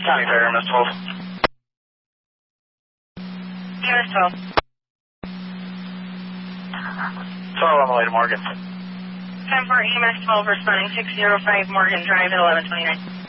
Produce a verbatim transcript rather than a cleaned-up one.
County Fair, M S twelve. E M S twelve. twelve on the way to Morgan. Time for E M S twelve responding six zero five Morgan Drive at eleven twenty-nine.